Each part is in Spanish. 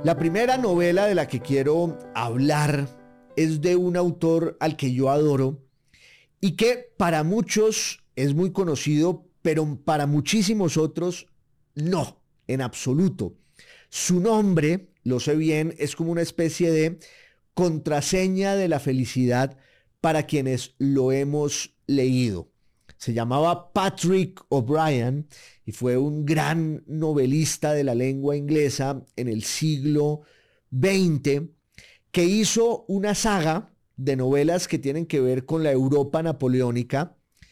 La primera novela de la que quiero hablar es de un autor al que yo adoro y que para muchos es muy conocido, pero para muchísimos otros no, en absoluto. Su nombre, lo sé bien, es como una especie de contraseña de la felicidad para quienes lo hemos leído. Se llamaba Patrick O'Brian y fue un gran novelista de la lengua inglesa en el siglo XX que hizo una saga de novelas que tienen que ver con la Europa napoleónica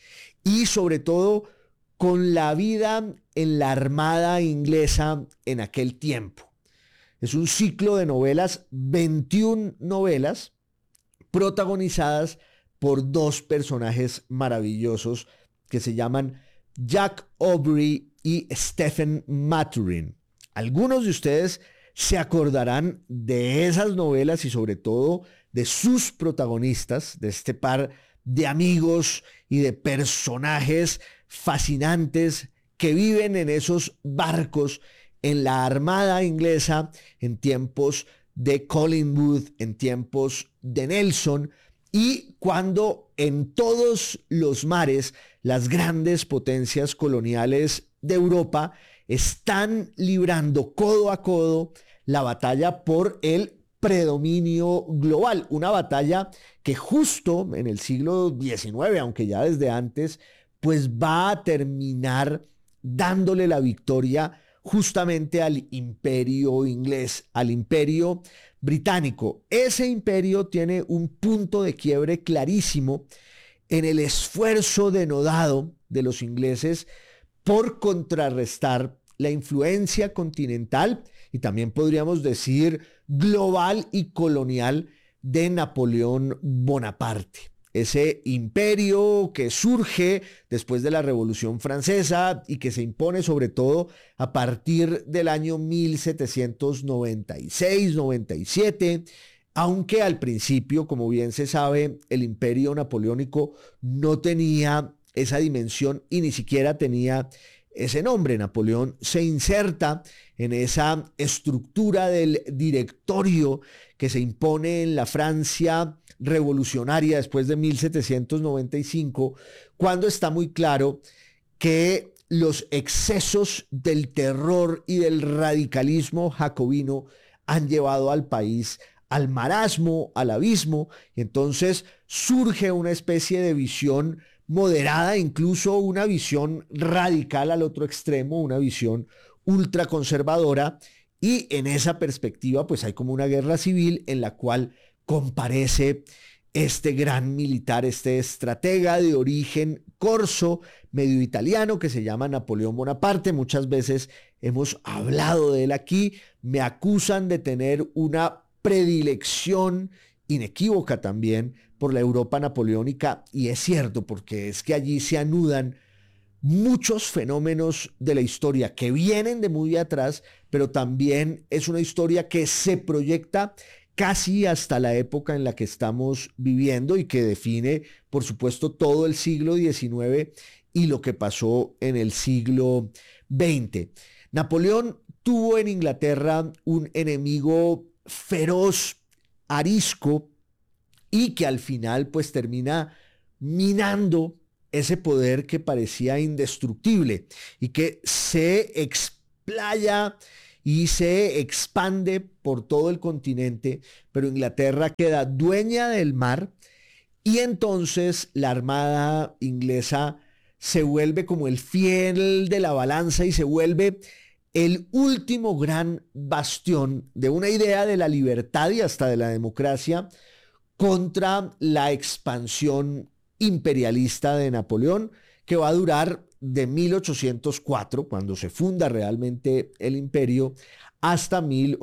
y sobre todo con la vida en la Armada inglesa en aquel tiempo. Es un ciclo de novelas, 21 novelas, protagonizadas por dos personajes maravillosos que se llaman Jack Aubrey y Stephen Maturin. Algunos de ustedes se acordarán de esas novelas y sobre todo de sus protagonistas, de este par de amigos y de personajes fascinantes que viven en esos barcos en la Armada inglesa en tiempos de Collingwood, en tiempos de Nelson, y cuando en todos los mares las grandes potencias coloniales de Europa están librando codo a codo la batalla por el predominio global, una batalla que justo en el siglo XIX, aunque ya desde antes, pues va a terminar dándole la victoria justamente al imperio inglés, al imperio británico. Ese imperio tiene un punto de quiebre clarísimo en el esfuerzo denodado de los ingleses por contrarrestar la influencia continental y también podríamos decir global y colonial de Napoleón Bonaparte. Ese imperio que surge después de la Revolución Francesa y que se impone sobre todo a partir del año 1796-97, aunque al principio, como bien se sabe, el imperio napoleónico no tenía esa dimensión y ni siquiera tenía ese nombre. Napoleón se inserta en esa estructura del directorio que se impone en la Francia revolucionaria después de 1795, cuando está muy claro que los excesos del terror y del radicalismo jacobino han llevado al país al marasmo, al abismo, y entonces surge una especie de visión moderada, incluso una visión radical al otro extremo, una visión ultraconservadora, y en esa perspectiva pues hay como una guerra civil en la cual comparece este gran militar, este estratega de origen corso, medio italiano, que se llama Napoleón Bonaparte. Muchas veces hemos hablado de él aquí. Me acusan de tener una predilección inequívoca también por la Europa napoleónica, y es cierto, porque es que allí se anudan muchos fenómenos de la historia que vienen de muy atrás, pero también es una historia que se proyecta casi hasta la época en la que estamos viviendo y que define, por supuesto, todo el siglo XIX y lo que pasó en el siglo XX. Napoleón tuvo en Inglaterra un enemigo feroz, arisco, y que al final pues termina minando ese poder que parecía indestructible y que se explaya y se expande por todo el continente, pero Inglaterra queda dueña del mar y entonces la armada inglesa se vuelve como el fiel de la balanza y se vuelve el último gran bastión de una idea de la libertad y hasta de la democracia contra la expansión imperialista de Napoleón, que va a durar de 1804, cuando se funda realmente el imperio, hasta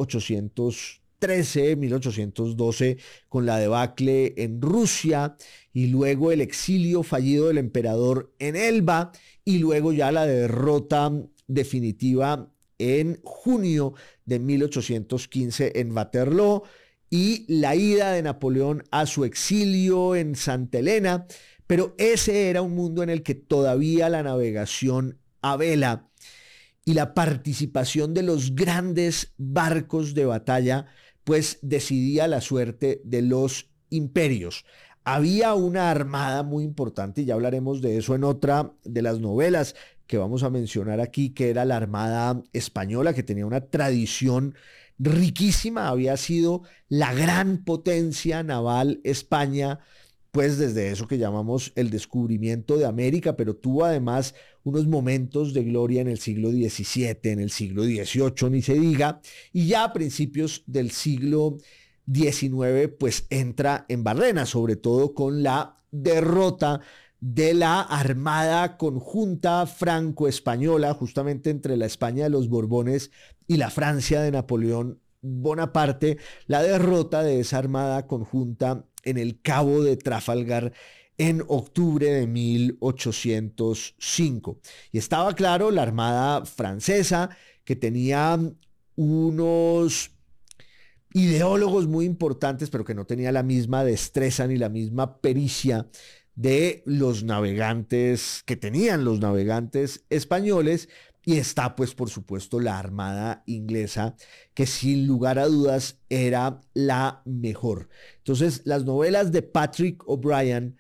1813, 1812, con la debacle en Rusia y luego el exilio fallido del emperador en Elba y luego ya la derrota definitiva en junio de 1815 en Waterloo y la ida de Napoleón a su exilio en Santa Elena, pero ese era un mundo en el que todavía la navegación a vela y la participación de los grandes barcos de batalla, pues decidía la suerte de los imperios. Había una armada muy importante, y ya hablaremos de eso en otra de las novelas que vamos a mencionar aquí, que era la Armada Española, que tenía una tradición riquísima, había sido la gran potencia naval España, pues desde eso que llamamos el descubrimiento de América, pero tuvo además unos momentos de gloria en el siglo XVII, en el siglo XVIII, ni se diga, y ya a principios del siglo XIX, pues entra en Barrena, sobre todo con la derrota de la Armada Conjunta Franco-Española, justamente entre la España de los Borbones y la Francia de Napoleón Bonaparte, la derrota de esa Armada Conjunta en el Cabo de Trafalgar en octubre de 1805. Y estaba claro, la Armada francesa, que tenía unos ideólogos muy importantes, pero que no tenía la misma destreza ni la misma pericia de los navegantes que tenían los navegantes españoles. Y está, pues, por supuesto, la Armada inglesa, que sin lugar a dudas era la mejor. Entonces, las novelas de Patrick O'Brian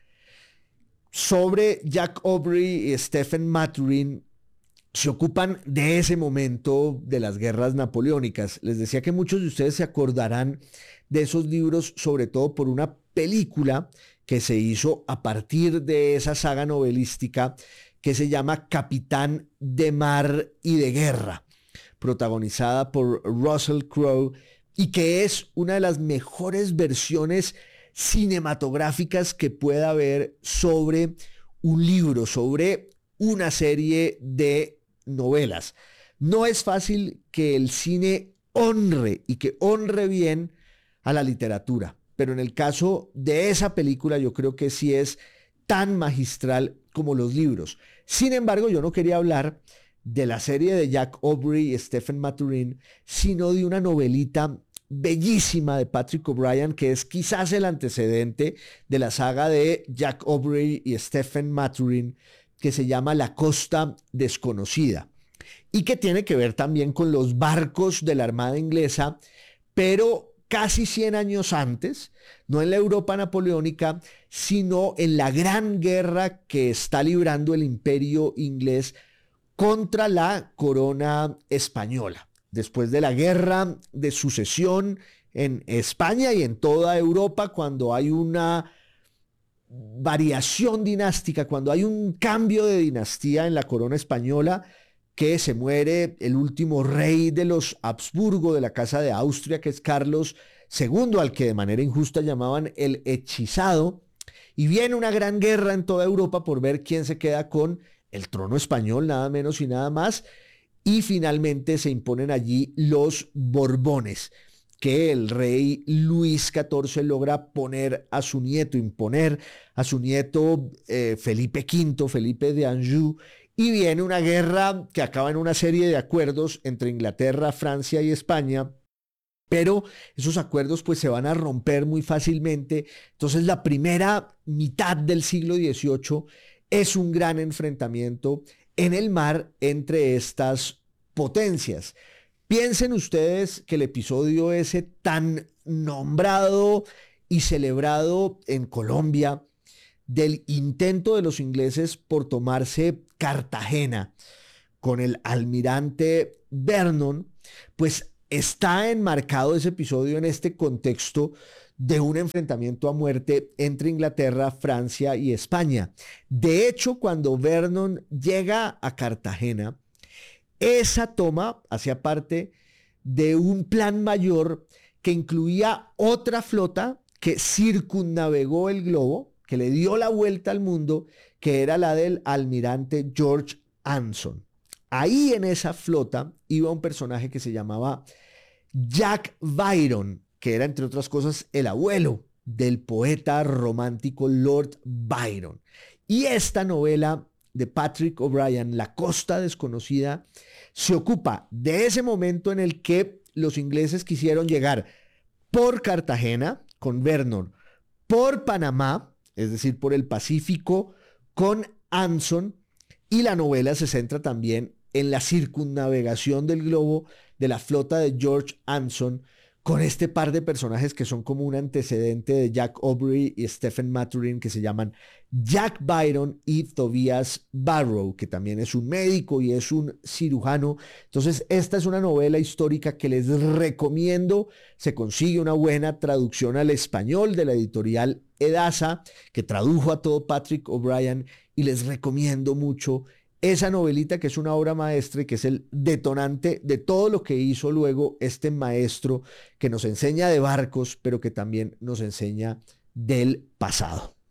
sobre Jack Aubrey y Stephen Maturin se ocupan de ese momento de las guerras napoleónicas. Les decía que muchos de ustedes se acordarán de esos libros, sobre todo por una película que se hizo a partir de esa saga novelística que se llama Capitán de Mar y de Guerra, protagonizada por Russell Crowe, y que es una de las mejores versiones cinematográficas que pueda haber sobre un libro, sobre una serie de novelas. No es fácil que el cine honre y que honre bien a la literatura, pero en el caso de esa película yo creo que sí es tan magistral como los libros. Sin embargo, yo no quería hablar de la serie de Jack Aubrey y Stephen Maturin, sino de una novelita bellísima de Patrick O'Brian, que es quizás el antecedente de la saga de Jack Aubrey y Stephen Maturin, que se llama La Costa Desconocida, y que tiene que ver también con los barcos de la Armada inglesa, pero casi 100 años antes, no en la Europa napoleónica, sino en la gran guerra que está librando el imperio inglés contra la corona española. Después de la guerra de sucesión en España y en toda Europa, cuando hay una variación dinástica, cuando hay un cambio de dinastía en la corona española, que se muere el último rey de los Habsburgo, de la Casa de Austria, que es Carlos II, al que de manera injusta llamaban el hechizado, y viene una gran guerra en toda Europa por ver quién se queda con el trono español, nada menos y nada más, y finalmente se imponen allí los Borbones, que el rey Luis XIV logra imponer a su nieto Felipe V, Felipe de Anjou, y viene una guerra que acaba en una serie de acuerdos entre Inglaterra, Francia y España, pero esos acuerdos pues se van a romper muy fácilmente. Entonces la primera mitad del siglo XVIII es un gran enfrentamiento en el mar entre estas potencias. Piensen ustedes que el episodio ese tan nombrado y celebrado en Colombia del intento de los ingleses por tomarse Cartagena con el almirante Vernon, pues está enmarcado ese episodio en este contexto de un enfrentamiento a muerte entre Inglaterra, Francia y España. De hecho, cuando Vernon llega a Cartagena, esa toma hacía parte de un plan mayor que incluía otra flota que circunnavegó el globo, que le dio la vuelta al mundo, que era la del almirante George Anson. Ahí en esa flota iba un personaje que se llamaba Jack Byron, que era, entre otras cosas, el abuelo del poeta romántico Lord Byron. Y esta novela de Patrick O'Brian, La Costa Desconocida, se ocupa de ese momento en el que los ingleses quisieron llegar por Cartagena con Vernon, por Panamá, es decir, por el Pacífico con Anson, y la novela se centra también en la circunnavegación del globo de la flota de George Anson, con este par de personajes que son como un antecedente de Jack Aubrey y Stephen Maturin, que se llaman Jack Byron y Tobias Barrow, que también es un médico y es un cirujano. Entonces, esta es una novela histórica que les recomiendo. Se consigue una buena traducción al español de la editorial Edasa, que tradujo a todo Patrick O'Brian, y les recomiendo mucho esa novelita, que es una obra maestra y que es el detonante de todo lo que hizo luego este maestro que nos enseña de barcos, pero que también nos enseña del pasado.